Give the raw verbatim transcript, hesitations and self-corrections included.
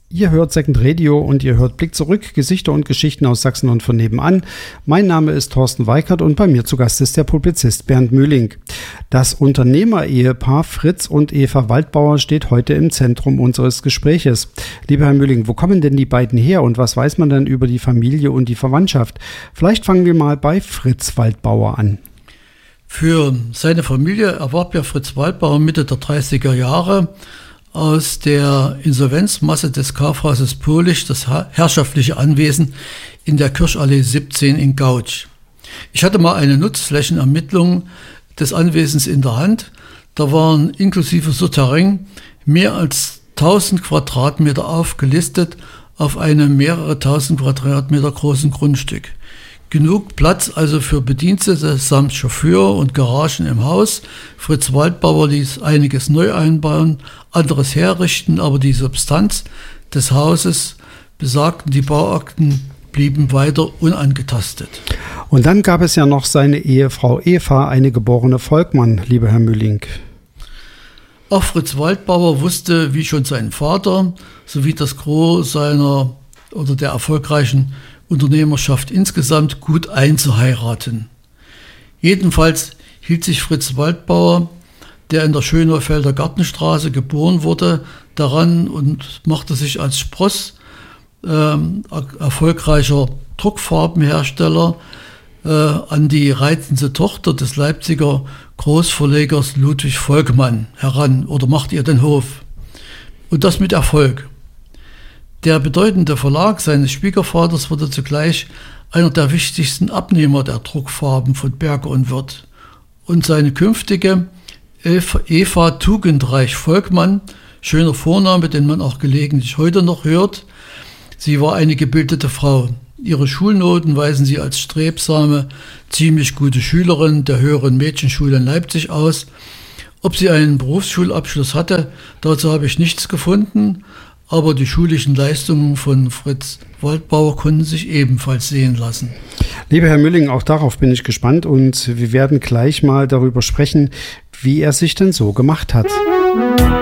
Ihr hört Second Radio und ihr hört Blick zurück, Gesichter und Geschichten aus Sachsen und von nebenan. Mein Name ist Thorsten Weikert und bei mir zu Gast ist der Publizist Bernd Mühling. Das Unternehmer-Ehepaar Fritz und Eva Waldbauer steht heute im Zentrum unseres Gespräches. Lieber Herr Mühling, wo kommen denn die beiden her und was weiß man denn über die Familie und die Verwandtschaft? Vielleicht fangen wir mal bei Fritz Waldbauer an. Für seine Familie erwarb ja Fritz Waldbauer Mitte der dreißiger Jahre aus der Insolvenzmasse des Kaufhauses Pohlich das herrschaftliche Anwesen in der Kirschallee siebzehn in Gautsch. Ich hatte mal eine Nutzflächenermittlung des Anwesens in der Hand. Da waren inklusive Souterrain mehr als tausend Quadratmeter aufgelistet auf einem mehrere tausend Quadratmeter großen Grundstück. Genug Platz also für Bedienstete samt Chauffeur und Garagen im Haus. Fritz Waldbauer ließ einiges neu einbauen, anderes herrichten, aber die Substanz des Hauses, besagten die Bauakten, blieben weiter unangetastet. Und dann gab es ja noch seine Ehefrau Eva, eine geborene Volkmann, lieber Herr Mühling. Auch Fritz Waldbauer wusste, wie schon sein Vater, sowie das Gros seiner oder der erfolgreichen Unternehmerschaft insgesamt gut einzuheiraten. Jedenfalls hielt sich Fritz Waldbauer, der in der Schönaufelder Gartenstraße geboren wurde, daran und machte sich als Spross äh, erfolgreicher Druckfarbenhersteller äh, an die reizende Tochter des Leipziger Großverlegers Ludwig Volkmann heran oder machte ihr den Hof. Und das mit Erfolg. Der bedeutende Verlag seines Schwiegervaters wurde zugleich einer der wichtigsten Abnehmer der Druckfarben von Berger und Wirth. Und seine künftige Eva, Eva Tugendreich Volkmann, schöner Vorname, den man auch gelegentlich heute noch hört, sie war eine gebildete Frau. Ihre Schulnoten weisen sie als strebsame, ziemlich gute Schülerin der höheren Mädchenschule in Leipzig aus. Ob sie einen Berufsschulabschluss hatte, dazu habe ich nichts gefunden. Aber die schulischen Leistungen von Fritz Waldbauer konnten sich ebenfalls sehen lassen. Lieber Herr Mühling, auch darauf bin ich gespannt und wir werden gleich mal darüber sprechen, wie er sich denn so gemacht hat.